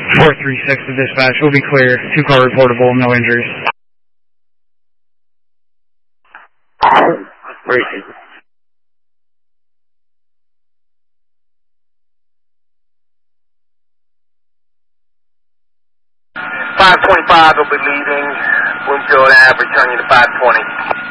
436 to dispatch. We'll be clear. 2-car reportable, no injuries. Great. 525 will be leaving Bloomfield Ave, returning to 520.